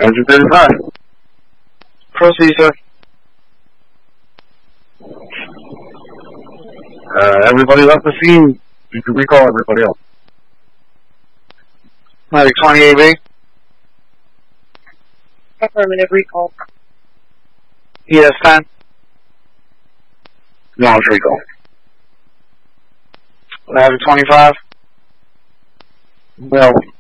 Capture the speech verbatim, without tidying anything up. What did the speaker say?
Engine thirty-five. Proceed, sir. Uh, everybody left the scene. You can recall everybody else. Medic twenty-eight B. Affirmative recall. E S ten. Launch recall. Medic twenty-five. Well,